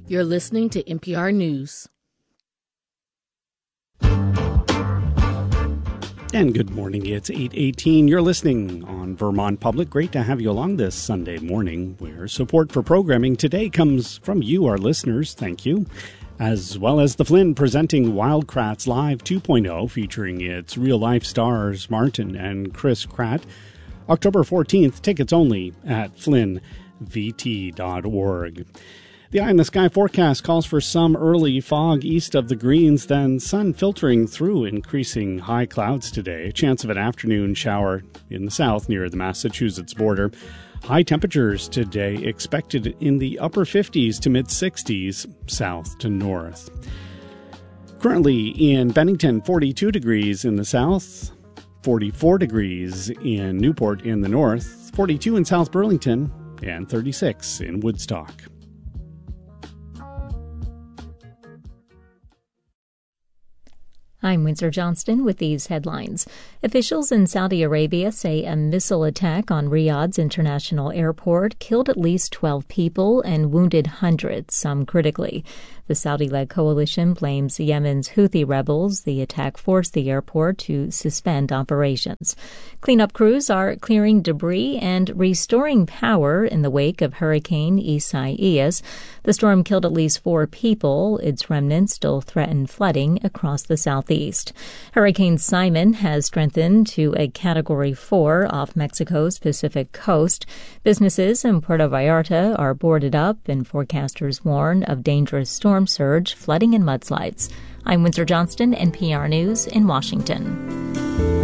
You're listening to NPR News. And good morning. It's 8:18. You're listening on Vermont Public. Great to have you along this Sunday morning, where support for programming today comes from you, our listeners. Thank you. As well as the Flynn presenting Wildcrats Live 2.0, featuring its real-life stars Martin and Chris Kratt. October 14th, tickets only at flynnvt.org. The eye in the sky forecast calls for some early fog east of the Greens, then sun filtering through increasing high clouds today. A chance of an afternoon shower in the south near the Massachusetts border. High temperatures today expected in the upper 50s to mid-60s south to north. Currently in Bennington, 42 degrees in the south, 44 degrees in Newport in the north, 42 in South Burlington, and 36 in Woodstock. I'm Windsor Johnston with these headlines. Officials in Saudi Arabia say a missile attack on Riyadh's international airport killed at least 12 people and wounded hundreds, some critically. The Saudi-led coalition blames Yemen's Houthi rebels. The attack forced the airport to suspend operations. Cleanup crews are clearing debris and restoring power in the wake of Hurricane Isaias. The storm killed at least 4 people. Its remnants still threaten flooding across the southeast. Hurricane Simon has strengthened to a Category 4 off Mexico's Pacific coast. Businesses in Puerto Vallarta are boarded up, and forecasters warn of dangerous storm surge, flooding, and mudslides. I'm Windsor Johnston, NPR News in Washington.